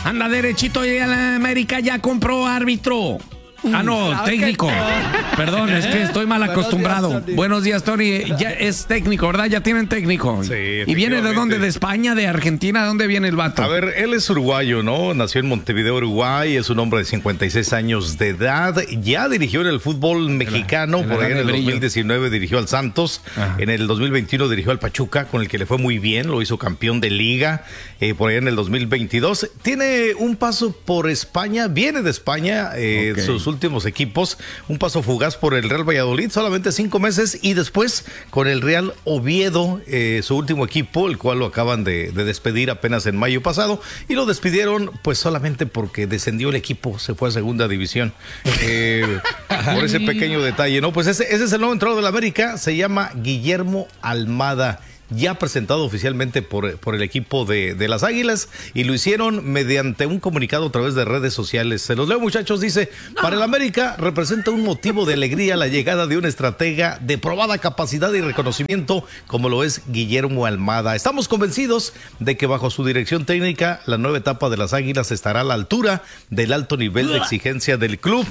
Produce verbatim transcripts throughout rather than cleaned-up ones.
anda derechito y la América ya compró árbitro. Ah, no, claro, técnico. Perdón, es que estoy mal acostumbrado. Buenos días, Buenos días, Tony. Ya es técnico, ¿verdad? Ya tienen técnico. Sí. ¿Y viene de dónde? ¿De España? ¿De Argentina? ¿De dónde viene el vato? A ver, él es uruguayo, ¿no? Nació en Montevideo, Uruguay. Es un hombre de cincuenta y seis años de edad. Ya dirigió en el fútbol mexicano. El, el por ahí en el dos mil diecinueve dirigió al Santos. Ajá. En el dos mil veintiuno dirigió al Pachuca, con el que le fue muy bien. Lo hizo campeón de liga. Eh, por ahí en el dos mil veintidós. Tiene un paso por España. Viene de España. Eh, okay. Sus últimos equipos, un paso fugaz por el Real Valladolid, solamente cinco meses, y después con el Real Oviedo, eh, su último equipo, el cual lo acaban de, de despedir apenas en mayo pasado, y lo despidieron pues solamente porque descendió el equipo, se fue a segunda división, eh, por ese pequeño detalle, ¿no? Pues ese, ese es el nuevo entrenador de la América, se llama Guillermo Almada. Ya presentado oficialmente por, por el equipo de, de las Águilas, y lo hicieron mediante un comunicado a través de redes sociales. Se los leo, muchachos. Dice: para el América representa un motivo de alegría la llegada de un estratega de probada capacidad y reconocimiento como lo es Guillermo Almada. Estamos convencidos de que bajo su dirección técnica la nueva etapa de las Águilas estará a la altura del alto nivel de exigencia del club,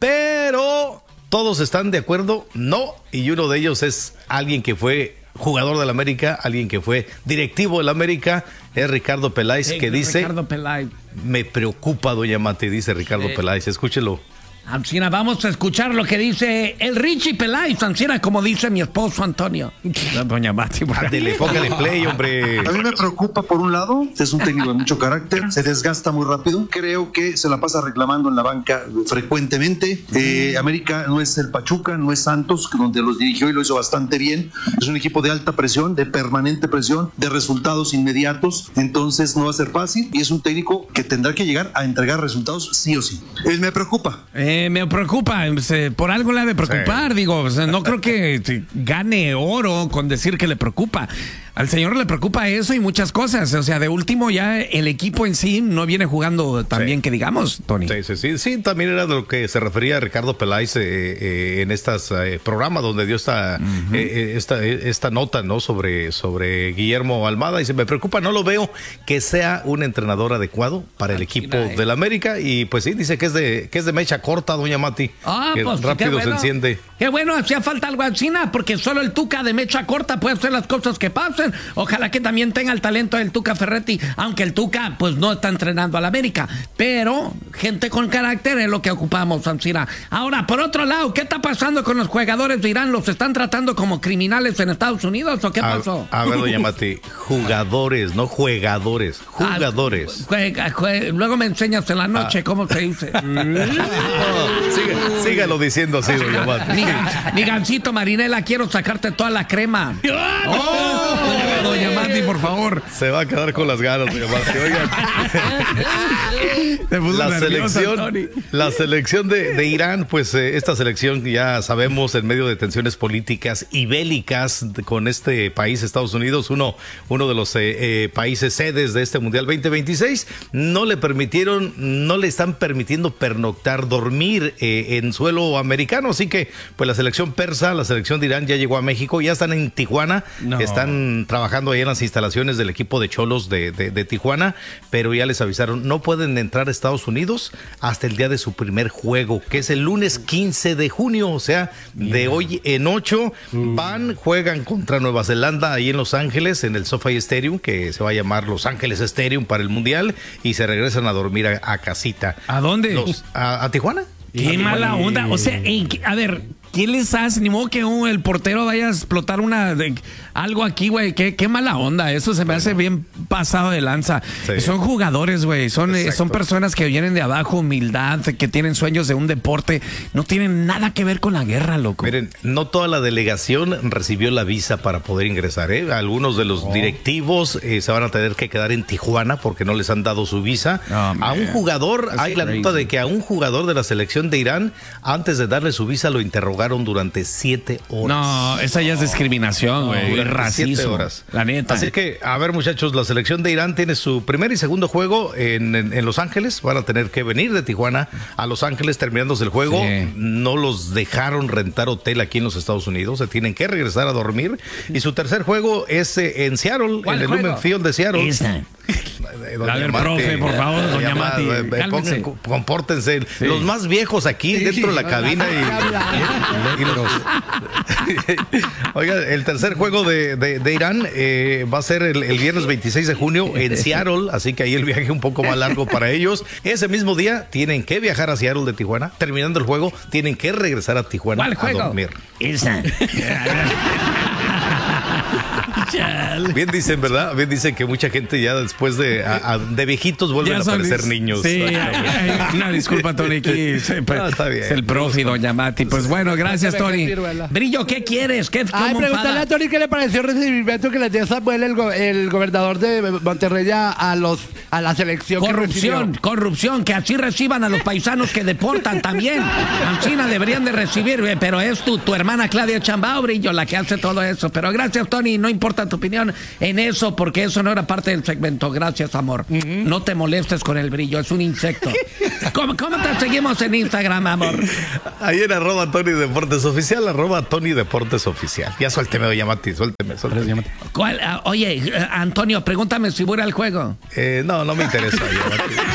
pero ¿todos están de acuerdo? No, y uno de ellos es alguien que fue jugador del América, alguien que fue directivo del América, es Ricardo Peláez, hey, que dice: Ricardo Peláez. Me preocupa, doña Mati, dice Ricardo sí. Peláez, escúchelo. Ancina, vamos a escuchar lo que dice el Richie Peláez, Ancina, como dice mi esposo Antonio. Doña Mati, ándele, póngale play, hombre. A mí me preocupa, por un lado, es un técnico de mucho carácter, se desgasta muy rápido, creo que se la pasa reclamando en la banca frecuentemente. Eh, América no es el Pachuca, no es Santos, donde los dirigió y lo hizo bastante bien. Es un equipo de alta presión, de permanente presión, de resultados inmediatos, entonces no va a ser fácil, y es un técnico que tendrá que llegar a entregar resultados sí o sí. Eh, me preocupa. Eh, me preocupa, por algo le ha de preocupar, sí. digo, no creo que gane oro con decir que le preocupa. Al señor le preocupa eso y muchas cosas. O sea, de último ya el equipo en sí no viene jugando tan sí. bien que digamos, Tony. Sí, sí, sí, sí, también era de lo que se refería Ricardo Peláez eh, eh, en estos eh, programas donde dio esta, uh-huh. eh, esta, esta nota, ¿no? Sobre, sobre Guillermo Almada. Dice: me preocupa, no lo veo que sea un entrenador adecuado para el equipo eh. del América. Y pues sí, dice que es de, que es de mecha corta, doña Mati. Ah, que pues rápido bueno, se enciende. Qué bueno, hacía falta algo así, porque solo el Tuca de mecha corta puede hacer las cosas que pasan. Ojalá que también tenga el talento del Tuca Ferretti, aunque el Tuca pues no está entrenando al América, pero gente con carácter es lo que ocupamos, Ancina. Ahora, por otro lado, ¿qué está pasando con los jugadores de Irán? ¿Los están tratando como criminales en Estados Unidos o qué a, pasó? A ver, doña Mati, jugadores, no jugadores, jugadores. Ah, juega, juega, luego me enseñas en la noche ah. cómo se dice. no, siga, sígalo diciendo así, doña Mati. Mi, mi gancito Marinela, quiero sacarte toda la crema. ¡Oh! Doña Mati, por favor. Se va a quedar con las ganas, doña Mati. Oigan, la selección, la selección de, de Irán, pues eh, esta selección ya sabemos, en medio de tensiones políticas y bélicas con este país, Estados Unidos, uno, uno de los eh, eh, países sedes de este Mundial veinte veintiséis, no le permitieron, no le están permitiendo pernoctar, dormir eh, en suelo americano, así que pues la selección persa, la selección de Irán ya llegó a México, ya están en Tijuana, no. están trabajando ahí en las instalaciones del equipo de Cholos de, de, de Tijuana, pero ya les avisaron, no pueden entrar a Estados Unidos hasta el día de su primer juego, que es el lunes quince de junio, o sea, de yeah. hoy en ocho, mm. van, juegan contra Nueva Zelanda ahí en Los Ángeles, en el SoFi Stadium, que se va a llamar Los Ángeles Stadium para el Mundial, y se regresan a dormir a, a casita. ¿A dónde? Los, a, a Tijuana. Qué mala onda, o sea, en, a ver, ¿qué les hace? Ni modo que uh, el portero vaya a explotar una de, algo aquí, güey. Qué, qué mala onda. Eso se me hace bien pasado de lanza. Sí. Son jugadores, güey. Son, eh, son personas que vienen de abajo, humildad, que tienen sueños de un deporte. No tienen nada que ver con la guerra, loco. Miren, no toda la delegación recibió la visa para poder ingresar, ¿eh? Algunos de los oh. directivos eh, se van a tener que quedar en Tijuana porque no les han dado su visa. Oh, a un jugador, That's hay crazy. La nota de que a un jugador de la selección de Irán, antes de darle su visa, lo interrogaron durante siete horas. No, esa ya es discriminación, güey. No, es racismo. Siete horas. La neta. Así que, a ver, muchachos, la selección de Irán tiene su primer y segundo juego en, en, en Los Ángeles. Van a tener que venir de Tijuana a Los Ángeles terminándose el juego. Sí. No los dejaron rentar hotel aquí en los Estados Unidos. Se tienen que regresar a dormir. Y su tercer juego es eh, en Seattle, en el Lumen Field de Seattle. Esa. A ver, profe, por favor, doña Mati, pongan, compórtense. Sí. Los más viejos aquí sí, dentro de la cabina. Y, y los... Oiga, el tercer juego de, de, de Irán eh, va a ser el, el viernes veintiséis de junio en Seattle, así que ahí el viaje un poco más largo para ellos. Ese mismo día tienen que viajar a Seattle de Tijuana. Terminando el juego, tienen que regresar a Tijuana ¿Cuál a juego? dormir. Esa. Bien dicen, ¿verdad? Bien dicen que mucha gente ya después de, a, a, de viejitos vuelven a parecer niños. Sí, una disculpa, Tony. Aquí, no, está bien. Es el profe, doña Mati. Pues bueno, gracias, Tony. Brillo, ¿qué quieres? ¿Qué, Ay, pregúntale a Tony qué le pareció el recibimiento que le dio Samuel, el, go el gobernador de Monterrey, a, los, a la selección. Corrupción, que corrupción, que así reciban a los paisanos que deportan también. En China deberían de recibir, pero es tu, tu hermana Claudia Chambao, Brillo, la que hace todo eso. Pero gracias, Tony. No importa tu opinión en eso, porque eso no era parte del segmento. Gracias, amor. Uh-huh. No te molestes con el Brillo, es un insecto. ¿Cómo, cómo te seguimos en Instagram, amor? Ahí en arroba Tony Deportes Oficial, arroba Tony Deportes Oficial. Ya suélteme, doña Mati, suélteme, suélteme. ¿Cuál? Uh, oye, uh, Antonio, pregúntame si voy al juego. Eh, no, no me interesa.